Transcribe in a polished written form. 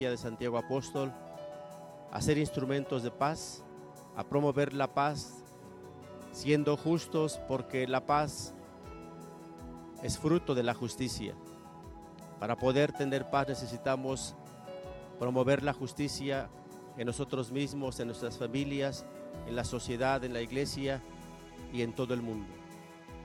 de Santiago Apóstol, a ser instrumentos de paz, a promover la paz, siendo justos, porque la paz es fruto de la justicia. Para poder tener paz necesitamos promover la justicia en nosotros mismos, en nuestras familias, en la sociedad, en la iglesia y en todo el mundo.